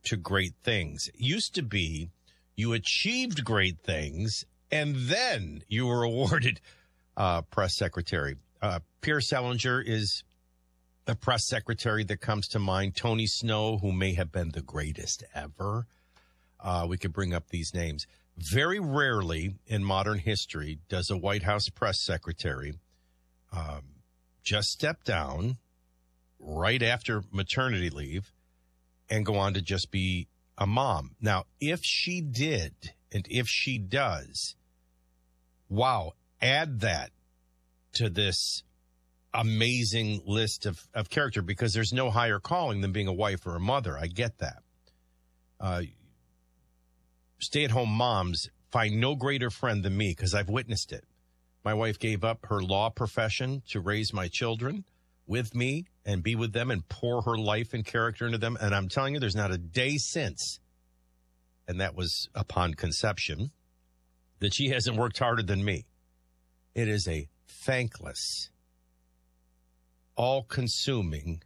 to great things. It used to be you achieved great things, and then you were awarded press secretary. Pierre Salinger is a press secretary that comes to mind. Tony Snow, who may have been the greatest ever. We could bring up these names. Very rarely in modern history does a White House press secretary just step down right after maternity leave and go on to just be a mom. Now, if she did, and if she does, wow, add that to this amazing list of character, because there's no higher calling than being a wife or a mother. I get that. Stay-at-home moms find no greater friend than me because I've witnessed it. My wife gave up her law profession to raise my children with me and be with them and pour her life and character into them. And I'm telling you, there's not a day since, and that was upon conception, that she hasn't worked harder than me. It is a thankless, all-consuming,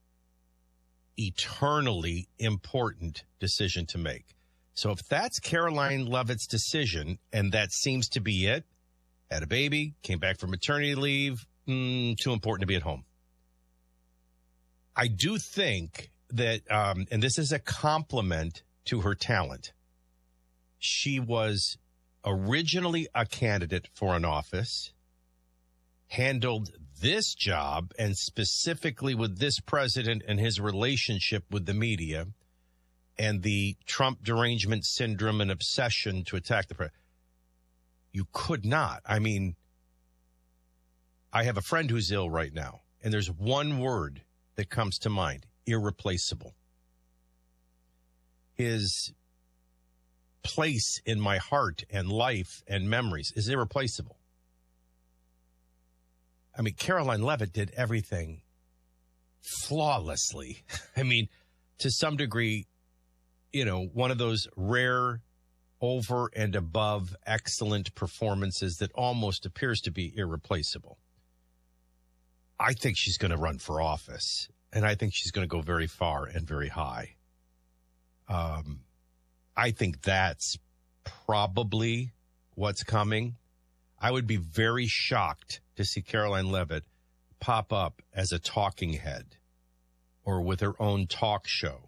eternally important decision to make. So if that's Caroline Leavitt's decision, and that seems to be it, had a baby, came back from maternity leave, too important to be at home. I do think that, and this is a compliment to her talent, she was originally a candidate for an office, handled this job, and specifically with this president and his relationship with the media and the Trump derangement syndrome and obsession to attack the president. You could not. I mean, I have a friend who's ill right now, and there's one word that comes to mind: irreplaceable. His place in my heart and life and memories is irreplaceable. I mean, Caroline Leavitt did everything flawlessly. I mean, to some degree, you know, one of those rare over and above excellent performances that almost appears to be irreplaceable. I think she's going to run for office, and I think she's going to go very far and very high. I think that's probably what's coming. I would be very shocked to see Caroline Leavitt pop up as a talking head or with her own talk show.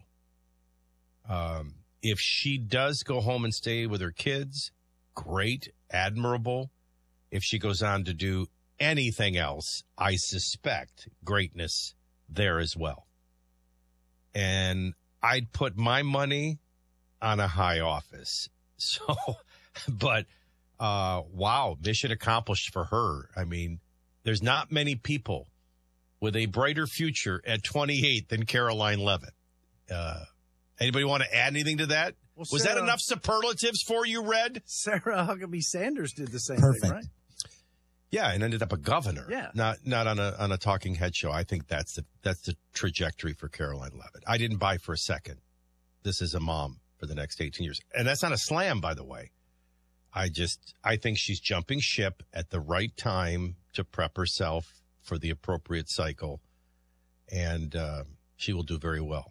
If she does go home and stay with her kids, great, admirable. If she goes on to do anything else, I suspect greatness there as well. And I'd put my money on a high office. So, but, wow, mission accomplished for her. I mean, there's not many people with a brighter future at 28 than Caroline Leavitt. Anybody want to add anything to that? Well, was that enough superlatives for you, Red? Sarah Huckabee Sanders did the same Perfect. thing, right? Yeah, and ended up a governor. Yeah. Not on a talking head show. I think that's the trajectory for Caroline Leavitt. I didn't buy for a second. This is a mom for the next 18 years. And that's not a slam, by the way. I think she's jumping ship at the right time to prep herself for the appropriate cycle. And she will do very well.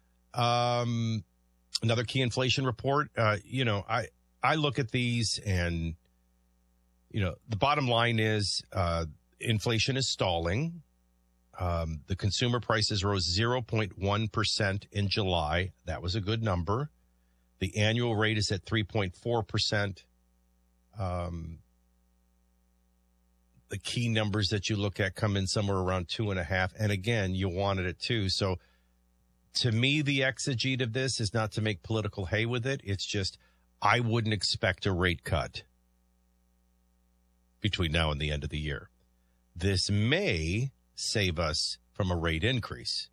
Another key inflation report. I look at these and, the bottom line is inflation is stalling. The consumer prices rose 0.1% in July. That was a good number. The annual rate is at 3.4%. The key numbers that you look at come in somewhere around 2.5%. And again, you wanted it too. So to me, the exegete of this is not to make political hay with it. It's just, I wouldn't expect a rate cut between now and the end of the year. This may save us from a rate increase.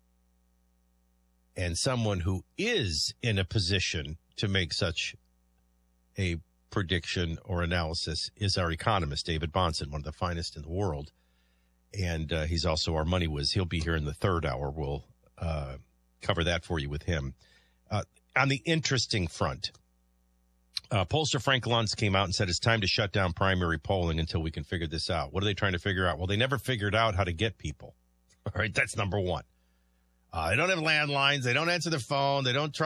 And someone who is in a position to make such a prediction or analysis is our economist, David Bahnsen, one of the finest in the world. And he's also our money whiz. He'll be here in the third hour. We'll cover that for you with him. On the interesting front, pollster Frank Luntz came out and said it's time to shut down primary polling until we can figure this out. What are they trying to figure out? Well, they never figured out how to get people. All right, that's number one. They don't have landlines. They don't answer the phone. They don't try